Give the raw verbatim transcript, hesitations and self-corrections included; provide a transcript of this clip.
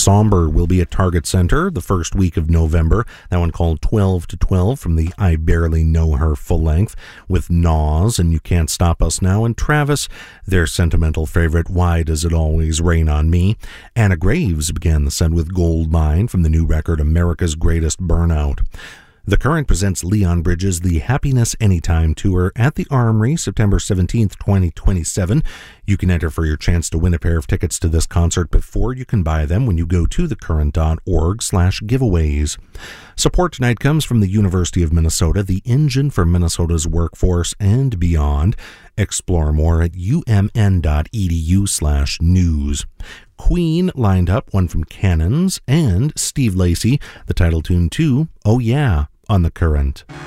Somber will be at Target Center the first week of November. That one called twelve to twelve from the I Barely Know Her full length with Nas and You Can't Stop Us Now, and Travis, their sentimental favorite, Why Does It Always Rain on Me. Anna Graves began the set with Gold Mine from the new record America's Greatest Burnout. The Current presents Leon Bridges' The Happiness Anytime Tour at the Armory, September seventeenth, twenty twenty-seven. You can enter for your chance to win a pair of tickets to this concert before you can buy them when you go to thecurrent.org slash giveaways. Support tonight comes from the University of Minnesota, the engine for Minnesota's workforce and beyond. Explore more at umn.edu slash news. Queen lined up one from Cannons, and Steve Lacy, the title tune to Oh Yeah, on The Current.